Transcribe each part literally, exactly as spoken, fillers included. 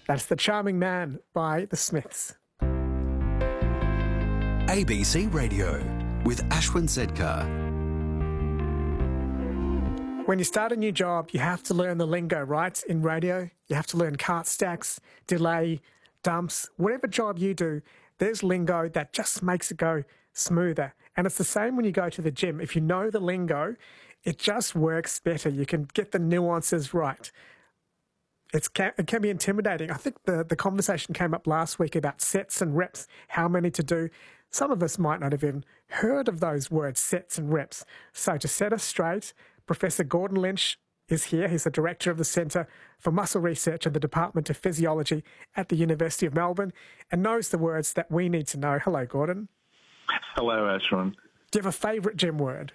That's The Charming Man by The Smiths. A B C Radio with Ashwin Sedkar. When you start a new job, you have to learn the lingo, right? In radio, you have to learn cart stacks, delay, dumps. Whatever job you do, there's lingo that just makes it go smoother. And it's the same when you go to the gym. If you know the lingo, it just works better. You can get the nuances right. It's can, it can be intimidating. I think the, the conversation came up last week about sets and reps, how many to do. Some of us might not have even heard of those words, sets and reps. So to set us straight, Professor Gordon Lynch is here. He's the Director of the Centre for Muscle Research in the Department of Physiology at the University of Melbourne and knows the words that we need to know. Hello, Gordon. Hello, Ashwin. Do you have a favourite gym word?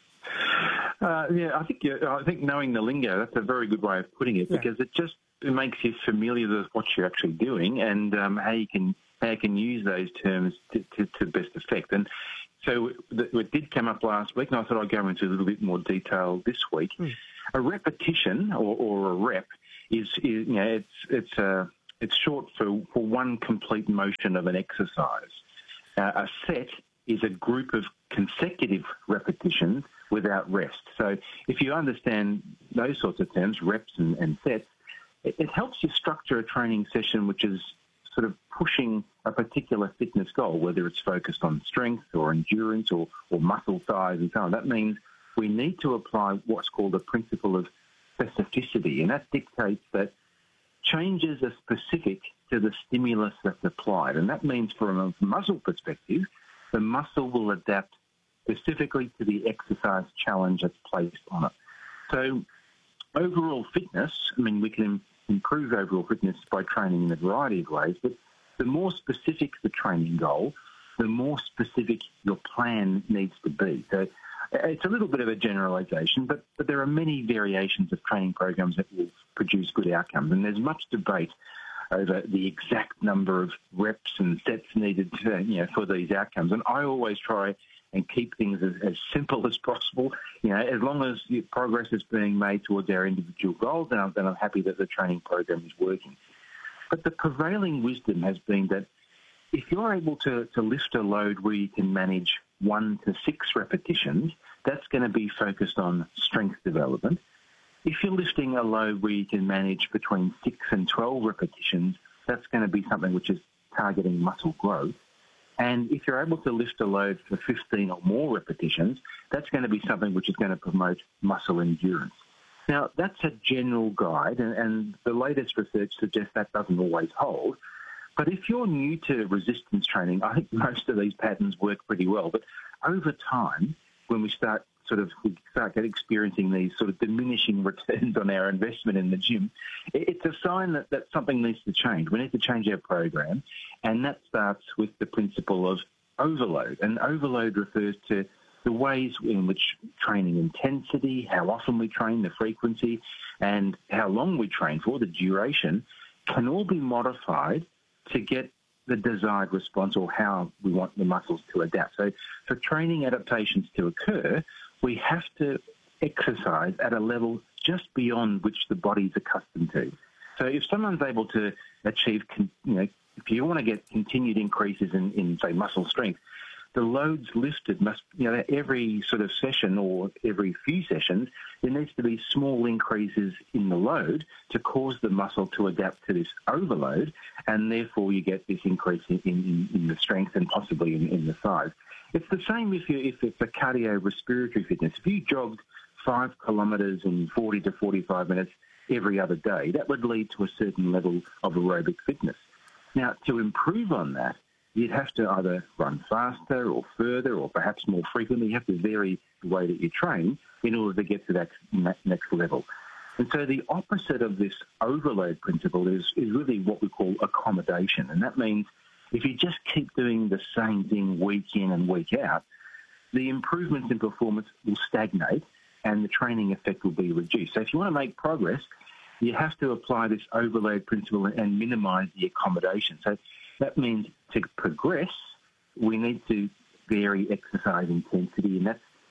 Uh, yeah, I think yeah, I think knowing the lingo, that's a very good way of putting it, Yeah. because it just it makes you familiar with what you're actually doing and um, how you can how you can use those terms to, to, to best effect. And so it, it did come up last week, and I thought I'd go into a little bit more detail this week. Mm. A repetition or, or a rep is, is you know it's it's uh, it's short for, for one complete motion of an exercise. Uh, a set is a group of consecutive repetitions without rest. So if you understand those sorts of terms, reps and, and sets, it, it helps you structure a training session which is sort of pushing a particular fitness goal, whether it's focused on strength or endurance or, or muscle size and so on. That means we need to apply what's called a principle of specificity, and that dictates that changes are specific to the stimulus that's applied. And that means from a muscle perspective, the muscle will adapt specifically to the exercise challenge that's placed on it. So overall fitness, I mean, we can improve overall fitness by training in a variety of ways, but the more specific the training goal, the more specific your plan needs to be. So it's a little bit of a generalisation, but, but there are many variations of training programs that will produce good outcomes, and there's much debate over the exact number of reps and sets needed to, you know, for these outcomes. And I always try and keep things as, as simple as possible. You know, as long as progress is being made towards our individual goals, then I'm, then I'm happy that the training program is working. But the prevailing wisdom has been that if you're able to, to lift a load where you can manage one to six repetitions, that's going to be focused on strength development. If you're lifting a load where you can manage between six and twelve repetitions, that's going to be something which is targeting muscle growth. And if you're able to lift a load for fifteen or more repetitions, that's going to be something which is going to promote muscle endurance. Now, that's a general guide, and, and the latest research suggests that doesn't always hold. But if you're new to resistance training, I think most of these patterns work pretty well. But over time, when we start sort of we start experiencing these sort of diminishing returns on our investment in the gym, it's a sign that, that something needs to change. We need to change our program, and that starts with the principle of overload. And overload refers to the ways in which training intensity, how often we train, the frequency, and how long we train for, the duration, can all be modified to get the desired response or how we want the muscles to adapt. So for training adaptations to occur, we have to exercise at a level just beyond which the body's accustomed to. So if someone's able to achieve, you know, if you want to get continued increases in, in say, muscle strength, the loads lifted must, you know, every sort of session or every few sessions, there needs to be small increases in the load to cause the muscle to adapt to this overload, and therefore you get this increase in, in, in the strength and possibly in, in the size. It's the same if you if it's a cardiorespiratory fitness. If you jogged five kilometres in forty to forty-five minutes every other day, that would lead to a certain level of aerobic fitness. Now, to improve on that, you'd have to either run faster or further or perhaps more frequently. You have to vary the way that you train in order to get to that next level. And so the opposite of this overload principle is, is really what we call accommodation. And that means if you just keep doing the same thing week in and week out, the improvements in performance will stagnate and the training effect will be reduced. So if you want to make progress, you have to apply this overload principle and minimise the accommodation. So that means to progress, we need to vary exercise intensity, and that's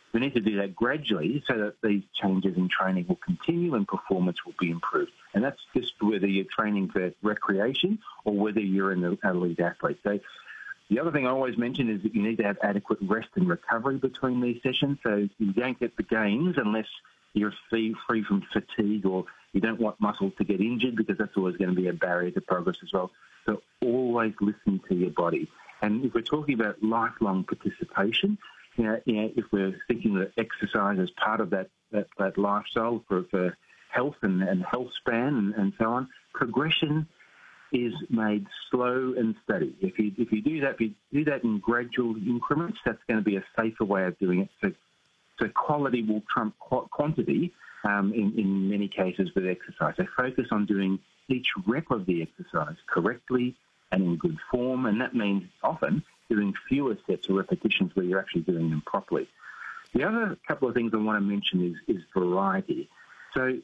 we need to do that gradually so that these changes in training will continue and performance will be improved. And that's just whether you're training for recreation or whether you're an elite athlete. So the other thing I always mention is that you need to have adequate rest and recovery between these sessions. So you don't get the gains unless you're free from fatigue or you don't want muscles to get injured, because that's always going to be a barrier to progress as well. So always listen to your body. And if we're talking about lifelong participation, you know, you know, if we're thinking that exercise is part of that, that, that lifestyle for, for health and, and health span and, and so on, progression is made slow and steady. If you if you do that, if you do that in gradual increments, that's going to be a safer way of doing it. So, so quality will trump quantity um, in, in many cases with exercise. So focus on doing each rep of the exercise correctly and in good form, and that means often doing fewer sets or repetitions where you're actually doing them properly. The other couple of things I want to mention is, is variety. So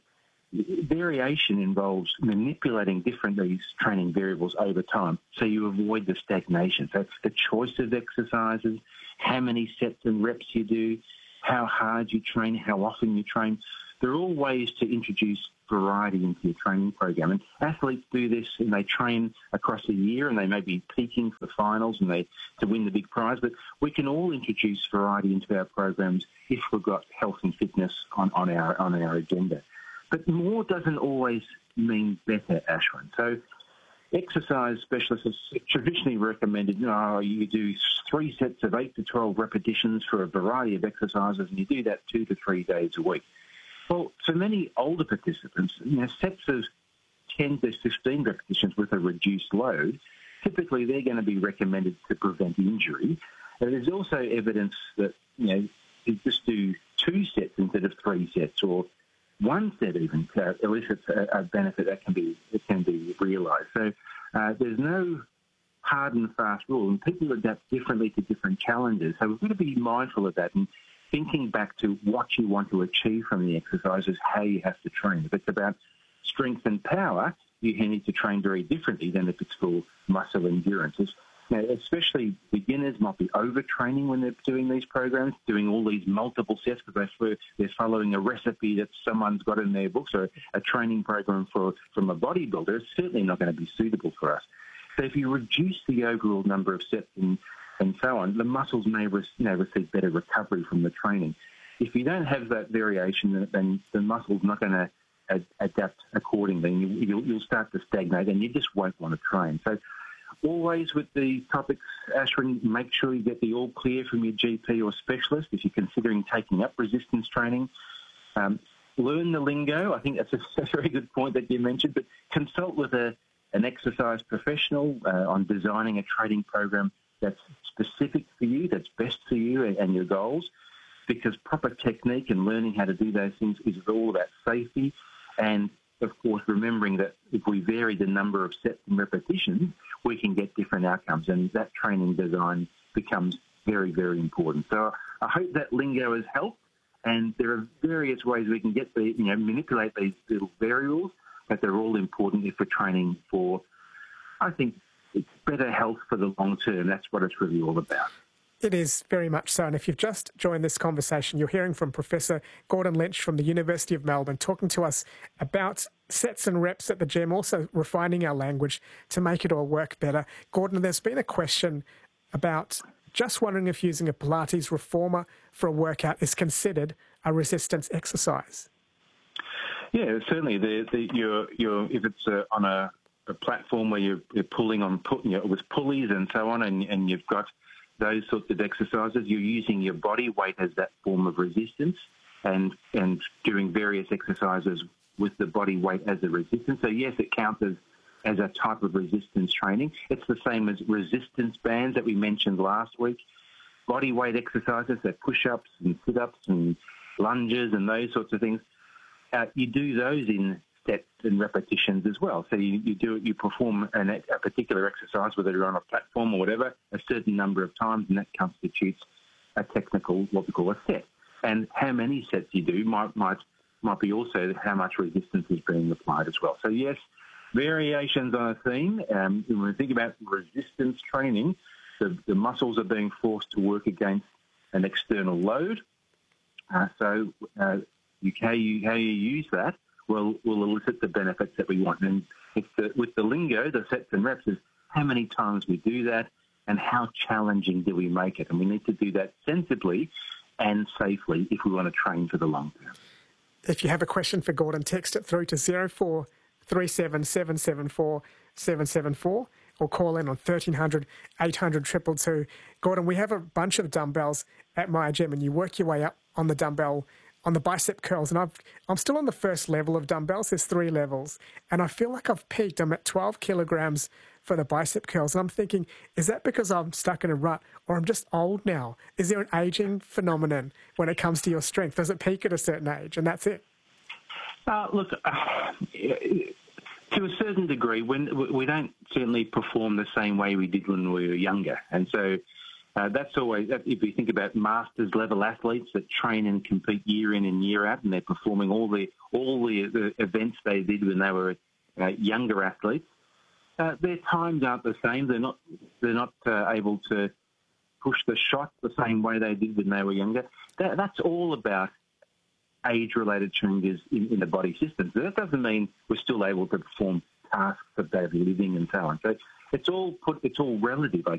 variation involves manipulating different these training variables over time so you avoid the stagnation. So it's the choice of exercises, how many sets and reps you do, how hard you train, how often you train. They're all ways to introduce variety into your training program. And athletes do this and they train across a year and they may be peaking for finals and they to win the big prize. But we can all introduce variety into our programs if we've got health and fitness on, on our on our agenda. But more doesn't always mean better, Ashwin. So exercise specialists have traditionally recommended, you know, you do three sets of eight to twelve repetitions for a variety of exercises, and you do that two to three days a week. Well, for many older participants, you know, sets of ten to fifteen repetitions with a reduced load, typically they're going to be recommended to prevent injury. And there's also evidence that, you know, you just do two sets instead of three sets, or one set even uh, elicits a, a benefit that can be that can be realised. So uh, there's no hard and fast rule, and people adapt differently to different challenges. So we've got to be mindful of that and thinking back to what you want to achieve from the exercises, how you have to train. If it's about strength and power, you need to train very differently than if it's for muscle endurance. Now, especially beginners might be overtraining when they're doing these programs, doing all these multiple sets because they're following a recipe that someone's got in their books, or a training program for from a bodybuilder. It's certainly not going to be suitable for us. So if you reduce the overall number of sets and, and so on, the muscles may you know, receive better recovery from the training. If you don't have that variation, then the muscle's not going to ad- adapt accordingly. You, you'll, you'll start to stagnate and you just won't want to train. So always with the topics, Ashwin, make sure you get the all clear from your G P or specialist if you're considering taking up resistance training. Um, learn the lingo. I think that's a, a very good point that you mentioned, but consult with a, an exercise professional uh, on designing a training program that's specific for you, that's best for you and, and your goals, because proper technique and learning how to do those things is all about safety and, of course, remembering that if we vary the number of sets and repetitions, we can get different outcomes, and that training design becomes very, very important. So I hope that lingo has helped, and there are various ways we can get the, you know, manipulate these little variables, but they're all important if we're training for, I think, it's better health for the long term. That's what it's really all about. It is very much so. And if you've just joined this conversation, you're hearing from Professor Gordon Lynch from the University of Melbourne talking to us about sets and reps at the gym, also refining our language to make it all work better. Gordon, there's been a question about just wondering if using a Pilates reformer for a workout is considered a resistance exercise. Yeah, certainly. The, the, you're, you're, if it's uh, on a, a platform where you're, you're pulling on you know, with pulleys and so on, and, and you've got those sorts of exercises, you're using your body weight as that form of resistance, and and doing various exercises with the body weight as a resistance. So yes, it counts as, as a type of resistance training. It's the same as resistance bands that we mentioned last week. Body weight exercises, so push-ups and sit-ups and lunges and those sorts of things. Uh, you do those in sets and repetitions as well. So you, you do you perform an, a particular exercise, whether you're on a platform or whatever, a certain number of times, and that constitutes a technical, what we call a set. And how many sets you do might might might be also how much resistance is being applied as well. So yes, variations on a theme. Um, when we think about resistance training, the, the muscles are being forced to work against an external load. Uh, so uh, you, how, you, how you use that will, will elicit the benefits that we want. And it's the, with the lingo, the sets and reps, is how many times we do that and how challenging do we make it. And we need to do that sensibly and safely if we want to train for the long term. If you have a question for Gordon, text it through to zero four three seven seven seven four seven seven four or call in on thirteen hundred eight hundred two two two. Gordon, we have a bunch of dumbbells at my gym and you work your way up on the dumbbell, on the bicep curls, and I've, I'm still on the first level of dumbbells. There's three levels, and I feel like I've peaked. I'm at twelve kilograms for the bicep curls, and I'm thinking, is that because I'm stuck in a rut or I'm just old now? Is there an aging phenomenon when it comes to your strength? Does it peak at a certain age, and that's it? Uh, look, uh, to a certain degree, when we don't certainly perform the same way we did when we were younger, and so uh, that's always, if you think about masters level athletes that train and compete year in and year out, and they're performing all the all the, the events they did when they were uh, younger athletes, uh, their times aren't the same. They're not they're not uh, able to push the shot the same way they did when they were younger. That, that's all about age-related changes in, in the body system. So that doesn't mean we're still able to perform tasks of daily living and so on. So it's all put, it's all relative, I